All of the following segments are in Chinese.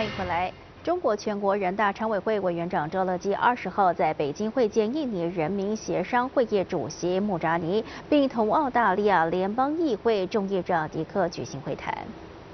欢迎回来。中国全国人大常委会委员长赵乐际20号在北京会见印尼人民协商会议主席穆扎尼，并同澳大利亚联邦议会众议长迪克举行会谈。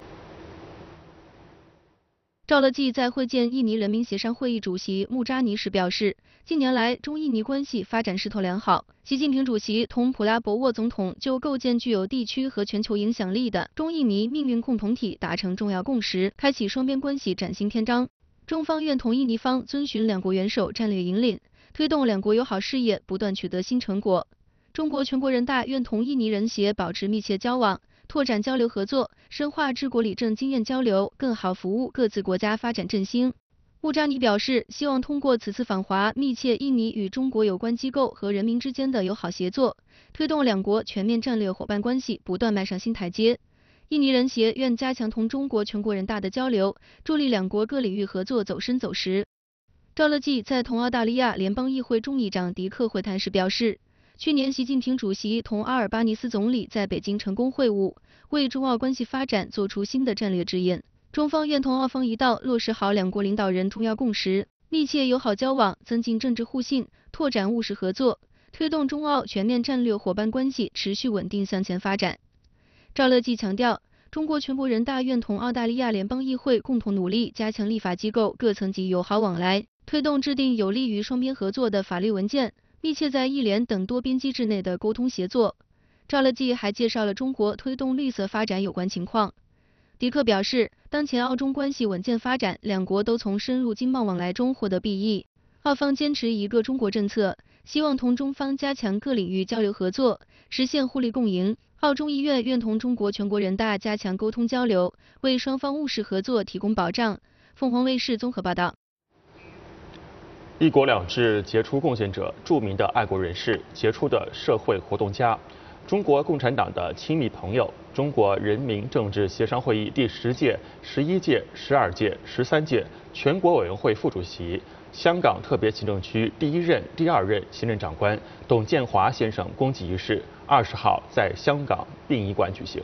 赵乐际在会见印尼人民协商会议主席穆扎尼时表示，近年来中印尼关系发展势头良好。习近平主席同普拉博沃总统就构建具有地区和全球影响力的中印尼命运共同体达成重要共识，开启双边关系崭新篇章。中方愿同印尼方遵循两国元首战略引领，推动两国友好事业不断取得新成果。中国全国人大愿同印尼人协保持密切交往，拓展交流合作，深化治国理政经验交流，更好服务各自国家发展振兴。穆扎尼表示，希望通过此次访华，密切印尼与中国有关机构和人民之间的友好协作，推动两国全面战略伙伴关系不断迈上新台阶。印尼人协愿加强同中国全国人大的交流，助力两国各领域合作走深走实。赵乐际在同澳大利亚联邦议会众议长迪克会谈时表示，去年习近平主席同阿尔巴尼斯总理在北京成功会晤，为中澳关系发展做出新的战略指引。中方愿同澳方一道落实好两国领导人重要共识，密切友好交往，增进政治互信，拓展务实合作，推动中澳全面战略伙伴关系持续稳定向前发展。赵乐际强调，中国全国人大愿同澳大利亚联邦议会共同努力，加强立法机构各层级友好往来，推动制定有利于双边合作的法律文件，密切在议联等多边机制内的沟通协作。赵乐际还介绍了中国推动绿色发展有关情况。迪克表示，当前澳中关系稳健发展，两国都从深入经贸往来中获得裨益。澳方坚持一个中国政策，希望同中方加强各领域交流合作，实现互利共赢。澳中议院愿同中国全国人大加强沟通交流，为双方务实合作提供保障。凤凰卫视综合报道。 一国两制杰出贡献者、著名的爱国人士、杰出的社会活动家，中国共产党的亲密朋友，中国人民政治协商会议第10届、11届、12届、13届全国委员会副主席、香港特别行政区第1任、第2任行政长官董建华先生公祭仪式20号在香港殡仪馆举行。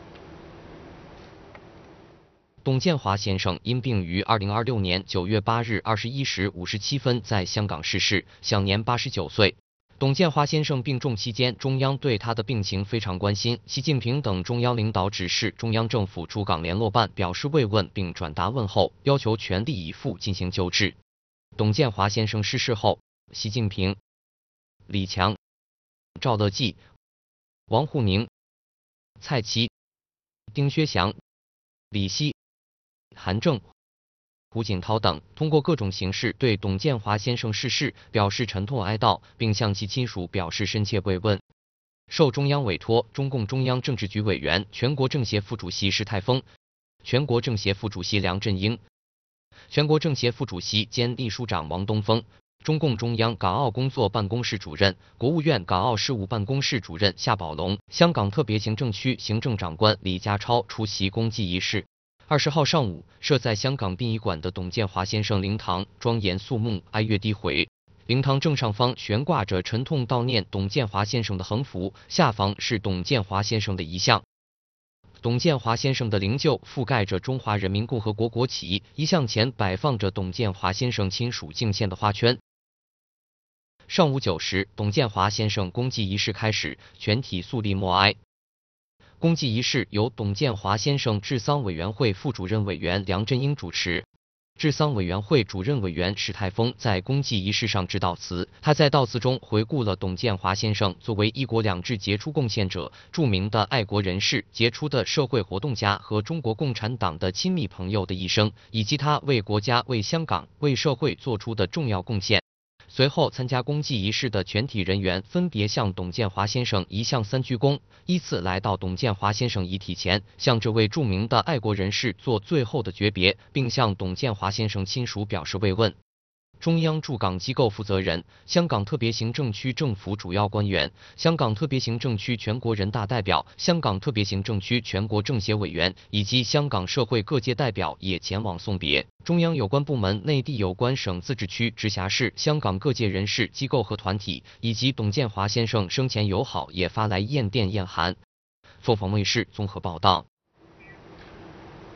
董建华先生因病于2026年9月8日21时57分在香港逝世，享年89岁。董建华先生病重期间，中央对他的病情非常关心，习近平等中央领导指示中央政府驻港联络办表示慰问并转达问候，要求全力以赴进行救治。董建华先生逝世后，习近平、李强、赵乐际、王沪宁、蔡奇、丁薛祥、李希、韩正、胡锦涛等通过各种形式对董建华先生逝世表示沉痛哀悼，并向其亲属表示深切慰问。受中央委托，中共中央政治局委员、全国政协副主席施泰丰、全国政协副主席梁振英、全国政协副主席兼秘书长王东峰、中共中央港澳工作办公室主任、国务院港澳事务办公室主任夏宝龙、香港特别行政区行政长官李家超出席公祭仪式。20号上午，设在香港殡仪馆的董建华先生灵堂庄严肃穆，哀乐低回。灵堂正上方悬挂着沉痛悼念董建华先生的横幅，下方是董建华先生的遗像。董建华先生的灵柩覆盖着中华人民共和国国旗，遗像前摆放着董建华先生亲属敬献的花圈。上午9时，董建华先生公祭仪式开始，全体肃立默哀。公祭仪式由董建华先生治丧委员会副主任委员梁振英主持。治丧委员会主任委员史泰峰在公祭仪式上致悼词，他在悼词中回顾了董建华先生作为一国两制杰出贡献者、著名的爱国人士、杰出的社会活动家和中国共产党的亲密朋友的一生，以及他为国家、为香港、为社会做出的重要贡献。随后，参加公祭仪式的全体人员分别向董建华先生一向3鞠躬，依次来到董建华先生遗体前，向这位著名的爱国人士做最后的诀别，并向董建华先生亲属表示慰问。中央驻港机构负责人、香港特别行政区政府主要官员、香港特别行政区全国人大代表、香港特别行政区全国政协委员以及香港社会各界代表也前往送别。中央有关部门、内地有关省、自治区、直辖市、香港各界人士、机构和团体以及董建华先生生前友好也发来唁电唁函。凤凰卫视综合报道。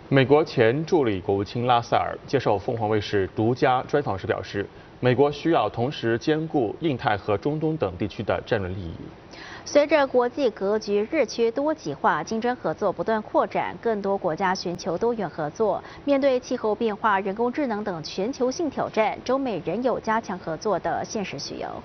美国前助理国务卿拉塞尔接受凤凰卫视独家专访时表示，美国需要同时兼顾印太和中东等地区的战略利益。 随着国际格局日趋多极化，竞争合作不断扩展，更多国家寻求多元合作。面对气候变化、人工智能等全球性挑战，中美仍有加强合作的现实需要。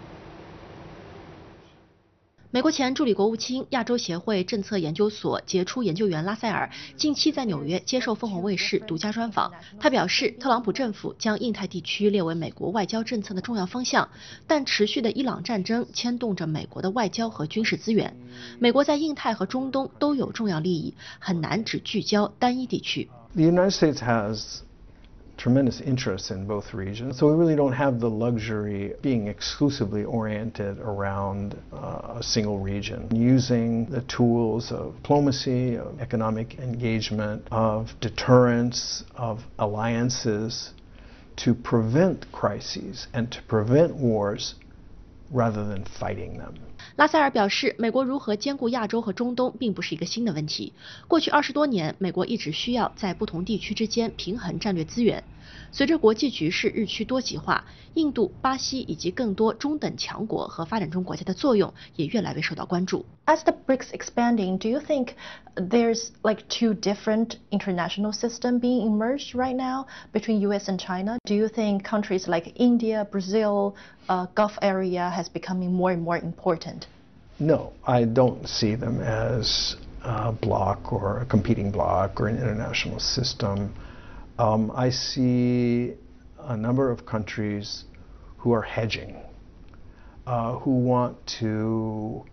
美国前助理国务卿、亚洲协会政策研究所杰出研究员拉塞尔近期在纽约接受凤凰卫视独家专访。他表示，特朗普政府将印太地区列为美国外交政策的重要方向，但持续的伊朗战争牵动着美国的外交和军事资源。美国在印太和中东都有重要利益，很难只聚焦单一地区。 The United States has tremendous interests in both regions, so we really don't have the luxury of being exclusively oriented around a single region. Using the tools of diplomacy, of economic engagement, of deterrence, of alliances to prevent crises and to prevent wars rather than fighting them. 拉塞尔表示，美国如何兼顾亚洲和中东并不是一个新的问题。过去20多年，美国一直需要在不同地区之间平衡战略资源。随着国际局势日趋多极化，印度、巴西以及更多中等强国和发展中国家的作用也越来越受到关注。 As the BRICS expanding, do you think there's like two different international systems being emerged right now between US and China? Do you think countries like India, Brazil, Gulf area has becoming more and more important? No, I don't see them as a bloc or a competing bloc or an international system. I see a number of countries who are hedging, who want to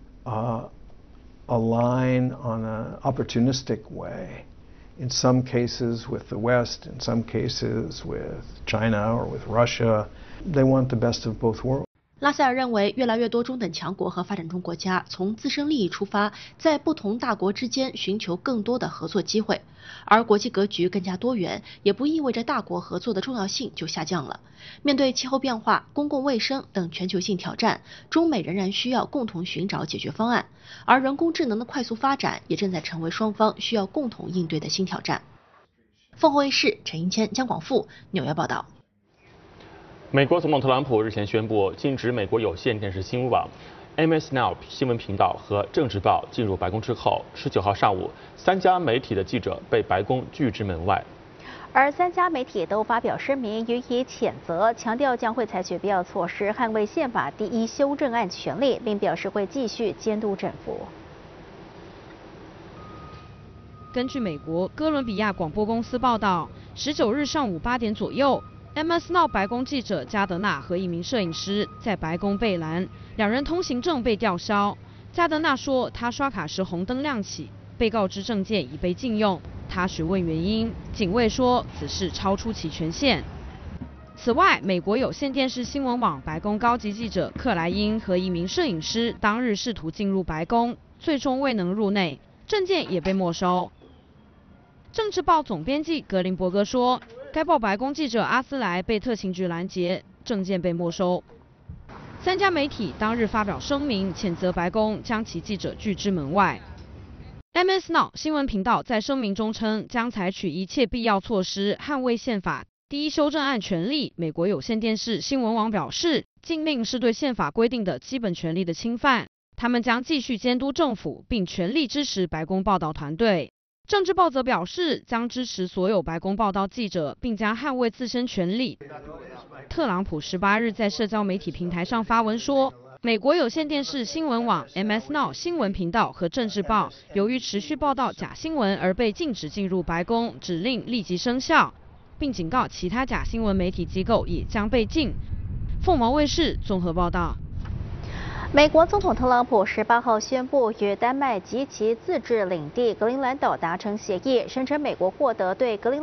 align on an opportunistic way, in some cases with the West, in some cases with China or with Russia. They want the best of both worlds. 拉塞尔认为，越来越多中等强国和发展中国家从自身利益出发，在不同大国之间寻求更多的合作机会，而国际格局更加多元，也不意味着大国合作的重要性就下降了。面对气候变化、公共卫生等全球性挑战，中美仍然需要共同寻找解决方案，而人工智能的快速发展也正在成为双方需要共同应对的新挑战。凤凰卫视陈英谦、姜广富纽约报道。 美国总统特朗普日前宣布禁止美国有线电视新闻网 MS Now 新闻频道和政治报进入白宫之后，19号上午，3家媒体的记者被白宫拒之门外。 而3家媒体都发表声明予以谴责，强调将会采取必要措施捍卫宪法第1修正案权利，并表示会继续监督政府。 根据美国哥伦比亚广播公司报道，19日上午8点左右。MS Now 白宫记者加德纳和一名摄影师在白宫被拦，2人通行证被吊销。加德纳说，他刷卡时红灯亮起，被告知证件已被禁用。他询问原因，警卫说此事超出其权限。此外，美国有线电视新闻网白宫高级记者克莱因和一名摄影师当日试图进入白宫，最终未能入内，证件也被没收。政治报总编辑格林伯格说，该报白宫记者阿斯莱被特勤局拦截，证件被没收。3家媒体当日发表声明，谴责白宫将其记者拒之门外。MS Now 新闻频道在声明中称，将采取一切必要措施捍卫宪法第1修正案权利。美国有线电视新闻网表示，禁令是对宪法规定的基本权利的侵犯，他们将继续监督政府，并全力支持白宫报道团队。政治报则表示，将支持所有白宫报道记者，并将捍卫自身权利。特朗普18日在社交媒体平台上发文说，美国有线电视新闻网 MS Now 新闻频道和政治报由于持续报道假新闻而被禁止进入白宫，指令立即生效，并警告其他假新闻媒体机构也将被禁。凤凰卫视综合报道。 美国总统特朗普18号宣布与丹麦及其自治领地格陵兰岛达成协议，声称美国获得对格陵兰